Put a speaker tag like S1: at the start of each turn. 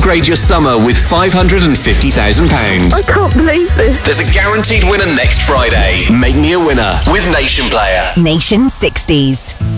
S1: upgrade your summer with £550,000.
S2: I can't believe this.
S1: There's a guaranteed winner next Friday. Make me a winner with Nation Player.
S3: Nation 60s.